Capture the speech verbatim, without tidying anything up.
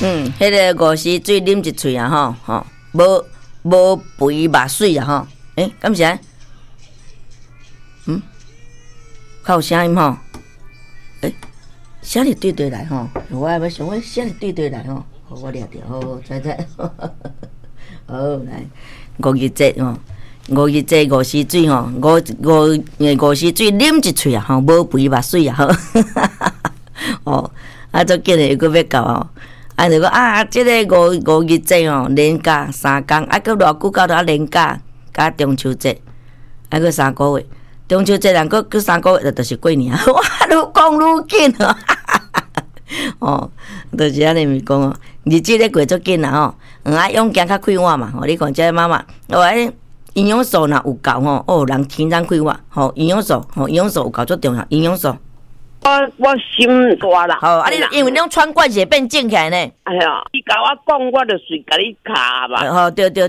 嗯，迄、那个五时水啉一喙啊，吼吼，无无肥肉水啊，吼。诶、欸，敢是安？嗯，较有声音吼。诶、欸，写哩对对来吼，我要想我写哩对对来吼，互我掠着，好，知知。好来，五日节吼，五日节五时水吼，五五五时水啉一喙啊，吼，无肥肉水啊，吼。哦，啊，足紧诶，佫要到哦。啊，就讲啊，即、这个五五日节哦，连假三工，啊，佫偌久到到啊连假，加中秋节，啊，佫三个月。中秋节人佫佫三个月，就是过年啊！哇，愈讲愈紧哦，哦，就是安尼咪讲哦，日子咧过足紧啊吼，嗯啊，用行较快活嘛，吼，你看这妈妈，哦，哎，营养素若有够吼，哦，人天然快活，吼，营养素，吼，营养素有够足重要，营养素。 我我心大啦。 好，啊你因为你用穿罐血变正起来呢。 哎呀，你甲我讲，我就是甲你卡吧。 好，对对。